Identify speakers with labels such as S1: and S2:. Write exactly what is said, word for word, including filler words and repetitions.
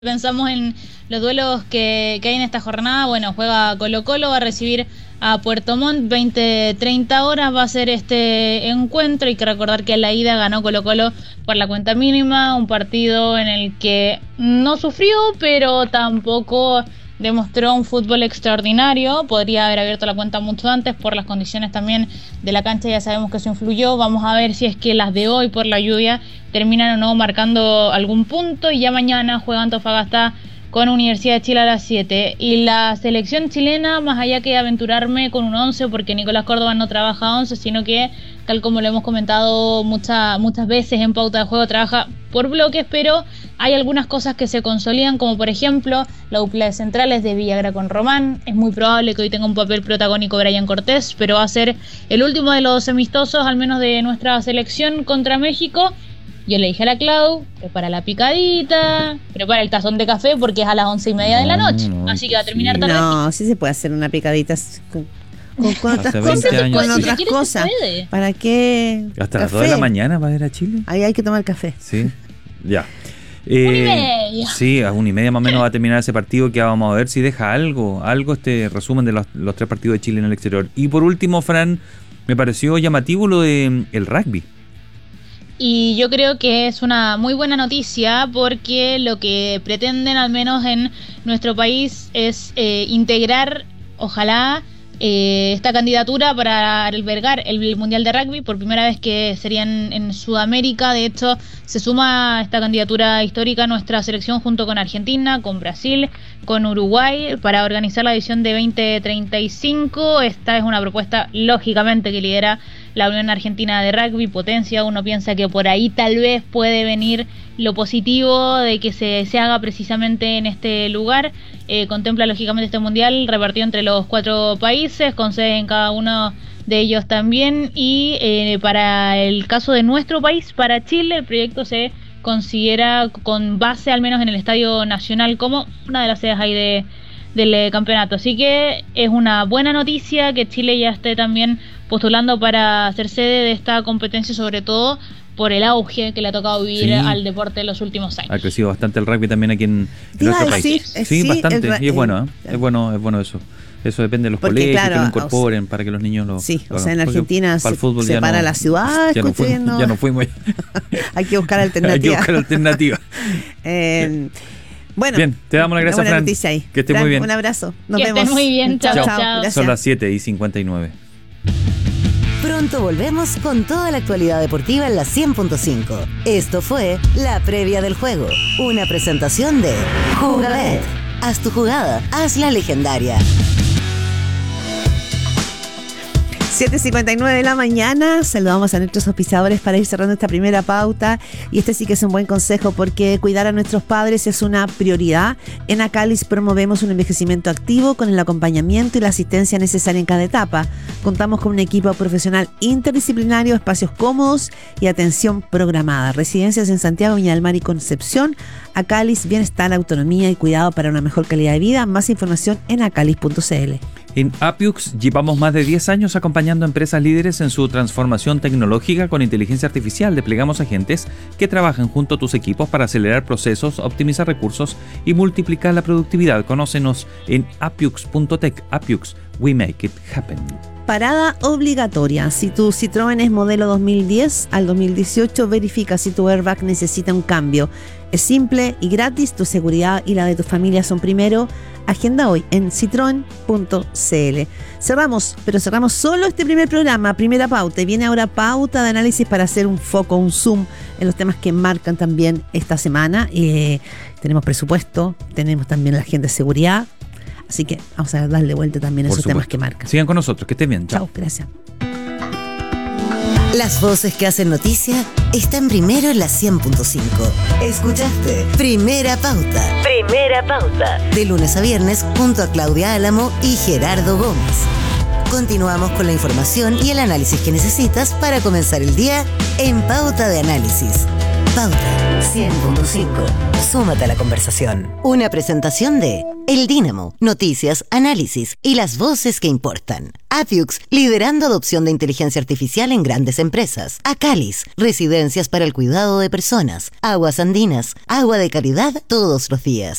S1: Pensamos en los duelos que, que hay en esta jornada. Bueno, juega Colo-Colo, va a recibir a Puerto Montt, veinte treinta horas va a ser este encuentro. Hay que recordar que en la ida ganó Colo-Colo por la cuenta mínima, un partido en el que no sufrió, pero tampoco demostró un fútbol extraordinario. Podría haber abierto la cuenta mucho antes por las condiciones también de la cancha, ya sabemos que eso influyó. Vamos a ver si es que las de hoy por la lluvia terminan o no marcando algún punto. Y ya mañana juega Antofagasta con Universidad de Chile a las siete. Y la selección chilena, más allá que aventurarme con un once, porque Nicolás Córdoba no trabaja once, sino que, tal como lo hemos comentado mucha, muchas veces en Pauta de Juego, trabaja por bloques, pero hay algunas cosas que se consolidan, como por ejemplo la dupla de centrales de Villagra con Román. Es muy probable que hoy tenga un papel protagónico Brian Cortés, pero va a ser el último de los amistosos, al menos de nuestra selección, contra México. Yo le dije a la Clau, prepara la picadita, prepara el tazón de café porque es a las once y media no, de la noche, no, así que va a terminar tarde.
S2: No, sí se puede hacer una picadita con, con, con otras cosas, con otras cosas. ¿Para qué?
S3: Hasta las dos de la mañana va a ir a Chile.
S2: Ahí hay que tomar café.
S3: Sí, ya. Eh,
S1: una y media.
S3: Sí, a una y media más o menos va a terminar ese partido, que vamos a ver si deja algo, algo este resumen de los, los tres partidos de Chile en el exterior. Y por último, Fran, me pareció llamativo lo de el rugby.
S1: Y yo creo que es una muy buena noticia porque lo que pretenden, al menos en nuestro país, es eh, integrar, ojalá, eh, esta candidatura para albergar el Mundial de Rugby por primera vez, que sería en, en Sudamérica. De hecho, se suma a esta candidatura histórica nuestra selección junto con Argentina, con Brasil, con Uruguay, para organizar la edición de veinte treinta y cinco. Esta es una propuesta, lógicamente, que lidera la Unión Argentina de Rugby, Potencia. Uno piensa que por ahí tal vez puede venir lo positivo de que se, se haga precisamente en este lugar. Eh, contempla lógicamente este mundial repartido entre los cuatro países, con sede en cada uno de ellos también. Y eh, para el caso de nuestro país, para Chile, el proyecto se considera con base al menos en el Estadio Nacional como una de las sedes ahí de del campeonato. Así que es una buena noticia que Chile ya esté también postulando para ser sede de esta competencia, sobre todo por el auge que le ha tocado vivir sí. al deporte en los últimos años.
S3: Ha crecido bastante el rugby también aquí en, en nuestro país. Sí, sí, sí, bastante. El, y es bueno, ¿eh? es bueno, es bueno eso. Eso depende de los porque, colegios, claro, que lo incorporen o sea, para que los niños lo
S2: Sí,
S3: lo
S2: o sea, en Argentina se separa no, la ciudad.
S3: Ya no fuimos. Ya no fuimos.
S2: Hay que buscar alternativas.
S3: Hay que buscar alternativas.
S2: eh, Bueno,
S3: bien, te damos las gracias, Fran.
S2: Ahí.
S3: Que estés muy bien.
S2: Un abrazo. Nos
S1: que
S2: vemos.
S1: Estés muy bien. Chao, chao. chao.
S3: Son las siete y cincuenta y nueve.
S4: Pronto volvemos con toda la actualidad deportiva en la cien punto cinco. Esto fue La Previa del Juego, una presentación de Jugabet. Haz tu jugada, hazla legendaria.
S2: siete cincuenta y nueve de la mañana, saludamos a nuestros auspiciadores para ir cerrando esta primera pauta, y este sí que es un buen consejo porque cuidar a nuestros padres es una prioridad. En Acalis promovemos un envejecimiento activo con el acompañamiento y la asistencia necesaria en cada etapa. Contamos con un equipo profesional interdisciplinario, espacios cómodos y atención programada. Residencias en Santiago, Viña del Mar y Concepción. Acalis, bienestar, autonomía y cuidado para una mejor calidad de vida. Más información en acalis punto c l.
S3: En Apiux llevamos más de diez años acompañando a empresas líderes en su transformación tecnológica con inteligencia artificial. Desplegamos agentes que trabajan junto a tus equipos para acelerar procesos, optimizar recursos y multiplicar la productividad. Conócenos en apiux punto tech. Apiux, we make it happen.
S2: Parada obligatoria. Si tu Citroën es modelo dos mil diez al dos mil dieciocho, verifica si tu airbag necesita un cambio. Es simple y gratis, tu seguridad y la de tu familia son primero. Agenda hoy en citroen punto c l. Cerramos, pero cerramos solo este primer programa, primera pauta. Y viene ahora pauta de análisis para hacer un foco, un zoom en los temas que marcan también esta semana. Eh, tenemos presupuesto, tenemos también la agenda de seguridad. Así que vamos a darle vuelta también a esos temas que marcan.
S3: Sigan con nosotros, que estén bien. Chao.
S2: Chao, gracias.
S4: Las voces que hacen noticia están primero en la cien punto cinco. Escuchaste Primera Pauta. Primera Pauta. De lunes a viernes junto a Claudia Álamo y Gerardo Gómez. Continuamos con la información y el análisis que necesitas para comenzar el día en Pauta de Análisis. Pauta cien punto cinco. Súmate a la conversación. Una presentación de El Dínamo, noticias, análisis y las voces que importan. Apiux, liderando adopción de inteligencia artificial en grandes empresas. Acalis, residencias para el cuidado de personas. Aguas Andinas, agua de calidad todos los días.